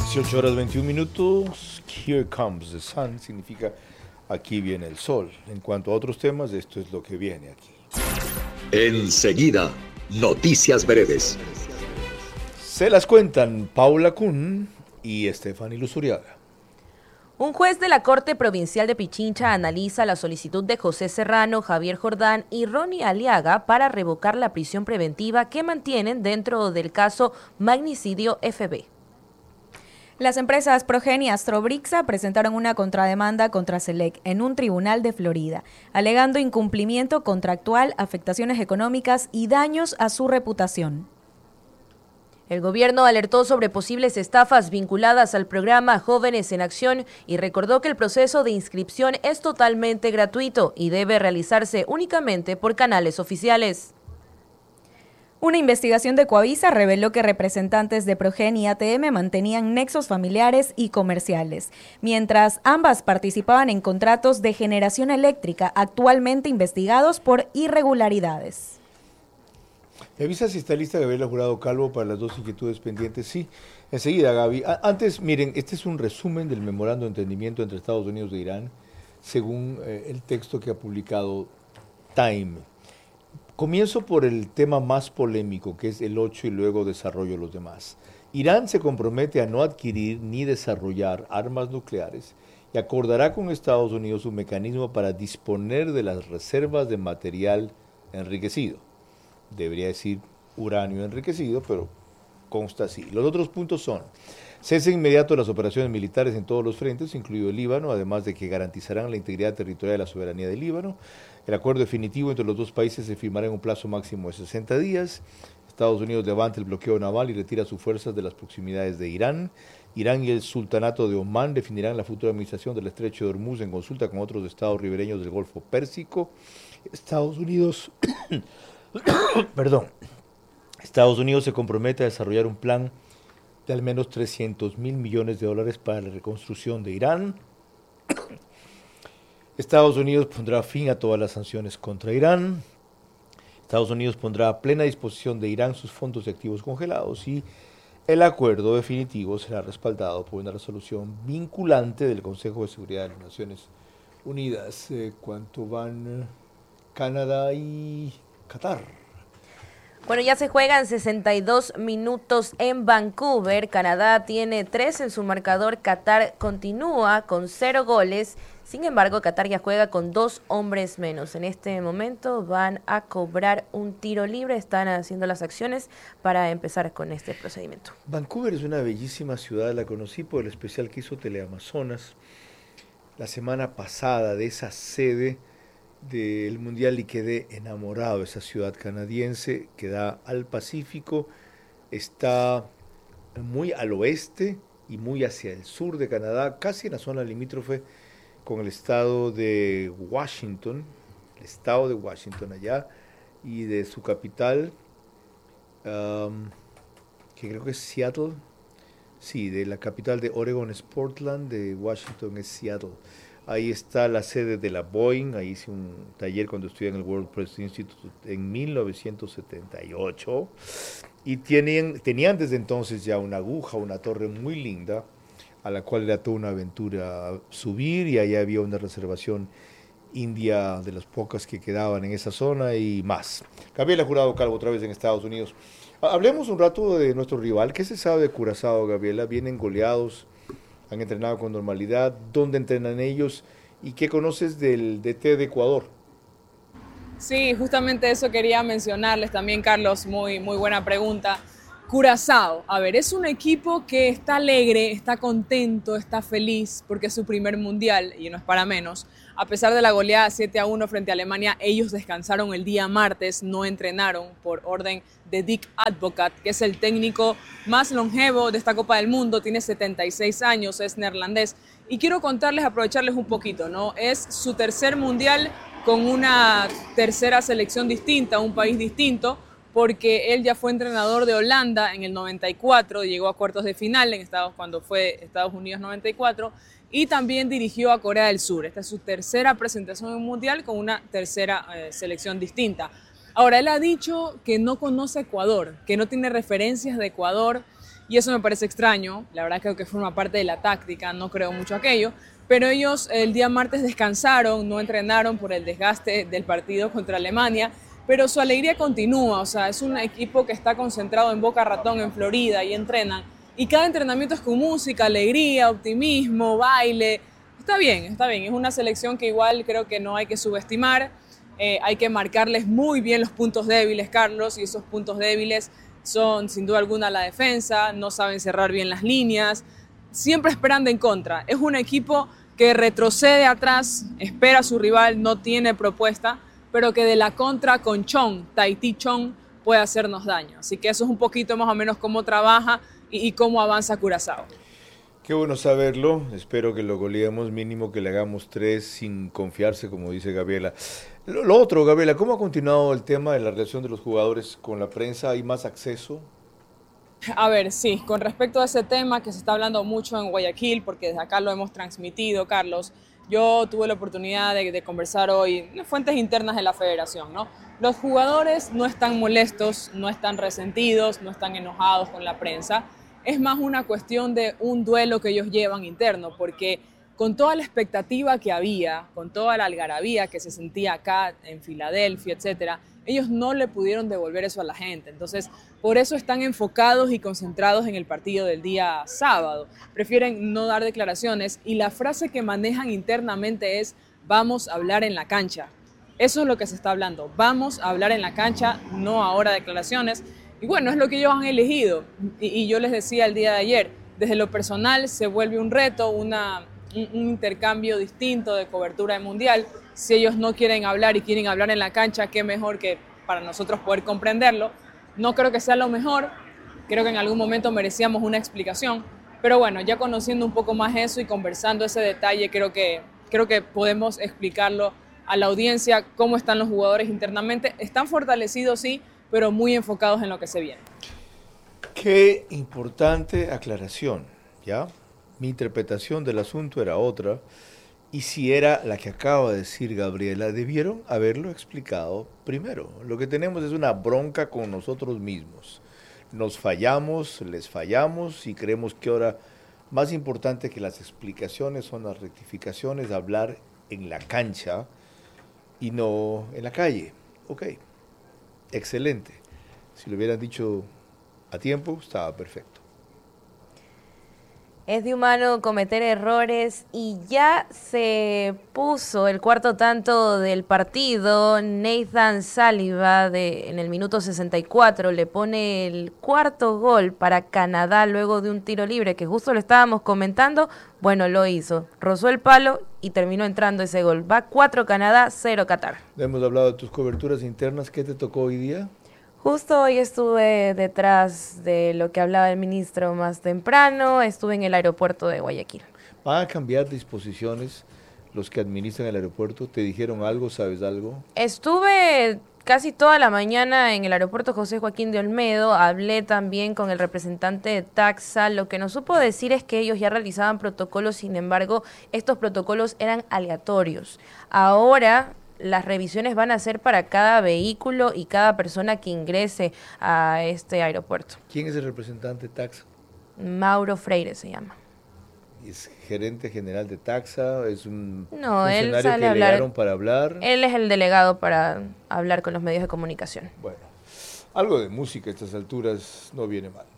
18 horas 21 minutos. Here comes the sun significa aquí viene el sol. En cuanto a otros temas, esto es lo que viene aquí. Enseguida, noticias breves. Se las cuentan Paula Kuhn y Stephanie Luzuriaga. Un juez de la Corte Provincial de Pichincha analiza la solicitud de José Serrano, Javier Jordán y Ronnie Aliaga para revocar la prisión preventiva que mantienen dentro del caso Magnicidio FB. Las empresas Progen y Astrobrixa presentaron una contrademanda contra Selec en un tribunal de Florida, alegando incumplimiento contractual, afectaciones económicas y daños a su reputación. El gobierno alertó sobre posibles estafas vinculadas al programa Jóvenes en Acción y recordó que el proceso de inscripción es totalmente gratuito y debe realizarse únicamente por canales oficiales. Una investigación de Coavisa reveló que representantes de Progen y ATM mantenían nexos familiares y comerciales, mientras ambas participaban en contratos de generación eléctrica actualmente investigados por irregularidades. ¿Me avisa si está lista Gabriela Jurado Calvo para las dos inquietudes pendientes? Sí, enseguida, Gaby. Antes, miren, este es un resumen del memorando de entendimiento entre Estados Unidos e Irán, según el texto que ha publicado Time. Comienzo por el tema más polémico, que es el 8, y luego desarrollo los demás. Irán se compromete a no adquirir ni desarrollar armas nucleares y acordará con Estados Unidos un mecanismo para disponer de las reservas de material enriquecido. Debería decir uranio enriquecido, pero consta así. Los otros puntos son: cese inmediato de las operaciones militares en todos los frentes, incluido el Líbano, además de que garantizarán la integridad territorial y la soberanía del Líbano. El acuerdo definitivo entre los dos países se firmará en un plazo máximo de 60 días. Estados Unidos levanta el bloqueo naval y retira sus fuerzas de las proximidades de Irán. Irán y el Sultanato de Omán definirán la futura administración del Estrecho de Hormuz en consulta con otros estados ribereños del Golfo Pérsico. Estados Unidos Estados Unidos se compromete a desarrollar un plan de al menos $300 mil millones para la reconstrucción de Irán. Estados Unidos pondrá fin a todas las sanciones contra Irán. Estados Unidos pondrá a plena disposición de Irán sus fondos de activos congelados y el acuerdo definitivo será respaldado por una resolución vinculante del Consejo de Seguridad de las Naciones Unidas. ¿Cuánto van Canadá y Qatar? Bueno, ya se juegan 62 minutos en Vancouver. Canadá tiene 3 en su marcador. Qatar continúa con 0 goles. Sin embargo, Qatar ya juega con 2 hombres menos. En este momento van a cobrar un tiro libre. Están haciendo las acciones para empezar con este procedimiento. Vancouver es una bellísima ciudad. La conocí por el especial que hizo Teleamazonas la semana pasada de esa sede del Mundial y quedé enamorado de esa ciudad canadiense que da al Pacífico, está muy al oeste y muy hacia el sur de Canadá, casi en la zona limítrofe con el estado de Washington, allá, y de su capital, que creo que es Seattle. Sí, de la capital de Oregon es Portland, de Washington es Seattle. Ahí está la sede de la Boeing. Ahí hice un taller cuando estudié en el World Press Institute en 1978. Y tenían desde entonces ya una aguja, una torre muy linda, a la cual era toda una aventura subir, y allá había una reservación india de las pocas que quedaban en esa zona y más. Gabriela Jurado Calvo, otra vez en Estados Unidos. Hablemos un rato de nuestro rival. ¿Qué se sabe de Curazao, Gabriela? Vienen goleados, han entrenado con normalidad. ¿Dónde entrenan ellos? ¿Y qué conoces del DT de Ecuador? Sí, justamente eso quería mencionarles también, Carlos. Muy buena pregunta. Curazao, a ver, es un equipo que está alegre, está contento, está feliz porque es su primer mundial y no es para menos. A pesar de la goleada 7-1 frente a Alemania, ellos descansaron el día martes, no entrenaron por orden de Dick Advocaat, que es el técnico más longevo de esta Copa del Mundo, tiene 76 años, es neerlandés. Y quiero contarles, aprovecharles un poquito, ¿no? Es su tercer mundial con una tercera selección distinta, un país distinto, porque él ya fue entrenador de Holanda en el 94, llegó a cuartos de final cuando fue Estados Unidos 94, y también dirigió a Corea del Sur. Esta es su tercera presentación en un mundial con una tercera selección distinta. Ahora, él ha dicho que no conoce Ecuador, que no tiene referencias de Ecuador, y eso me parece extraño. La verdad creo que forma parte de la táctica, no creo mucho aquello, pero ellos el día martes descansaron, no entrenaron por el desgaste del partido contra Alemania, pero su alegría continúa. O sea, es un equipo que está concentrado en Boca Ratón, en Florida, y entrenan, y cada entrenamiento es con música, alegría, optimismo, baile. Está bien, es una selección que igual creo que no hay que subestimar. Hay que marcarles muy bien los puntos débiles, Carlos, y esos puntos débiles son sin duda alguna la defensa, no saben cerrar bien las líneas, siempre esperando en contra. Es un equipo que retrocede atrás, espera a su rival, no tiene propuesta, pero que de la contra con Chong, Tahití Chong, puede hacernos daño. Así que eso es un poquito más o menos cómo trabaja y cómo avanza Curazao. Qué bueno saberlo, espero que lo goleemos, mínimo que le hagamos 3 sin confiarse, como dice Gabriela. Lo otro, Gabriela, ¿cómo ha continuado el tema de la relación de los jugadores con la prensa? ¿Hay más acceso? A ver, sí, con respecto a ese tema que se está hablando mucho en Guayaquil, porque desde acá lo hemos transmitido, Carlos, yo tuve la oportunidad de conversar hoy en fuentes internas de la federación, ¿no? Los jugadores no están molestos, no están resentidos, no están enojados con la prensa. Es más una cuestión de un duelo que ellos llevan interno, porque con toda la expectativa que había, con toda la algarabía que se sentía acá en Filadelfia, etcétera, ellos no le pudieron devolver eso a la gente. Entonces, por eso están enfocados y concentrados en el partido del día sábado. Prefieren no dar declaraciones y la frase que manejan internamente es: vamos a hablar en la cancha. Eso es lo que se está hablando. Vamos a hablar en la cancha, no ahora declaraciones. Y bueno, es lo que ellos han elegido. Y yo les decía el día de ayer, desde lo personal se vuelve un reto, un intercambio distinto de cobertura de mundial. Si ellos no quieren hablar y quieren hablar en la cancha, qué mejor que para nosotros poder comprenderlo. No creo que sea lo mejor, creo que en algún momento merecíamos una explicación, pero bueno, ya conociendo un poco más eso y conversando ese detalle, creo que podemos explicarlo a la audiencia cómo están los jugadores internamente. Están fortalecidos, sí, pero muy enfocados en lo que se viene. Qué importante aclaración, ¿ya? Mi interpretación del asunto era otra, y si era la que acaba de decir Gabriela, debieron haberlo explicado primero. Lo que tenemos es una bronca con nosotros mismos. Nos fallamos, les fallamos, y creemos que ahora más importante que las explicaciones son las rectificaciones, hablar en la cancha y no en la calle. Ok, excelente. Si lo hubieran dicho a tiempo, estaba perfecto. Es de humano cometer errores y ya se puso el cuarto tanto del partido. Nathan Saliba en el minuto 64 le pone el cuarto gol para Canadá luego de un tiro libre que justo lo estábamos comentando. Bueno, lo hizo, rozó el palo y terminó entrando ese gol. Va 4 Canadá, 0 Qatar. Hemos hablado de tus coberturas internas. ¿Qué te tocó hoy día? Justo hoy estuve detrás de lo que hablaba el ministro más temprano, estuve en el aeropuerto de Guayaquil. ¿Van a cambiar disposiciones los que administran el aeropuerto? ¿Te dijeron algo? ¿Sabes algo? Estuve casi toda la mañana en el aeropuerto José Joaquín de Olmedo, hablé también con el representante de Taxa. Lo que nos supo decir es que ellos ya realizaban protocolos, sin embargo, estos protocolos eran aleatorios. Ahora las revisiones van a ser para cada vehículo y cada persona que ingrese a este aeropuerto. ¿Quién es el representante de Taxa? Mauro Freire se llama. ¿Es gerente general de Taxa? ¿Es un él funcionario sale que a hablar. elegaron para hablar? Él es el delegado para hablar con los medios de comunicación. Bueno, algo de música a estas alturas no viene mal.